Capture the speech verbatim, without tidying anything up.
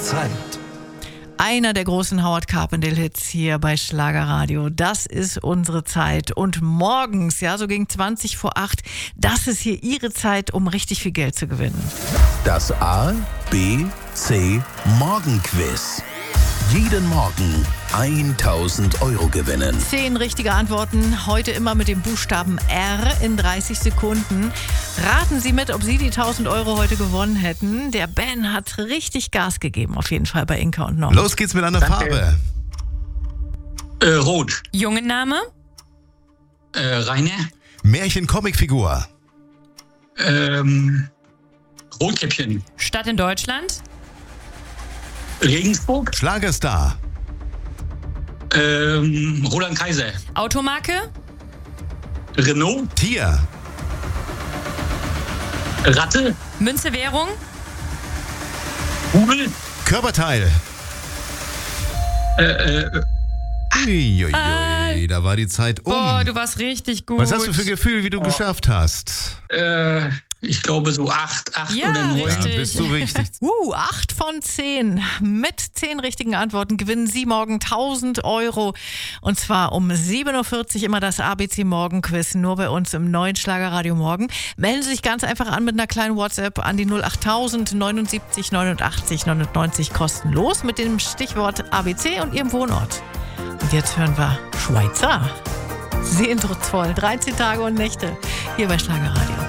Zeit. Einer der großen Howard Carpendale-Hits hier bei Schlagerradio. Das ist unsere Zeit. Und morgens, ja, so gegen zwanzig vor acht, das ist hier Ihre Zeit, um richtig viel Geld zu gewinnen. Das A, B, C Morgenquiz. Jeden Morgen tausend Euro gewinnen. Zehn richtige Antworten, heute immer mit dem Buchstaben R in dreißig Sekunden. Raten Sie mit, ob Sie die tausend Euro heute gewonnen hätten. Der Ben hat richtig Gas gegeben, auf jeden Fall bei Inka und Norm. Los geht's mit einer Danke. Farbe. Äh, rot. Jungenname? Äh, Rainer. Märchen-Comicfigur. Ähm, Rotkäppchen. Stadt in Deutschland? Regensburg. Schlagerstar. Ähm, Roland Kaiser. Automarke? Renault. Tier. Ratte. Münze, Währung? Rubel. Körperteil. Äh, äh, Uiuiui, Äh. da war die Zeit um. Boah, du warst richtig gut. Was hast du für ein Gefühl, wie du geschafft hast? äh, ich glaube so acht, acht Ja, oder neun. richtig. Ja, bist du richtig. Uh, acht von zehn. Mit zehn richtigen Antworten gewinnen Sie morgen tausend Euro. Und zwar um sieben Uhr vierzig immer das A B C Morgenquiz, nur bei uns im neuen Schlagerradio Morgen. Melden Sie sich ganz einfach an mit einer kleinen WhatsApp an die null achttausend neunundsiebzig neunundachtzig neunundneunzig kostenlos mit dem Stichwort A B C und Ihrem Wohnort. Und jetzt hören wir Schweizer. Sehnsuchtsvoll, dreizehn Tage und Nächte hier bei Schlagerradio.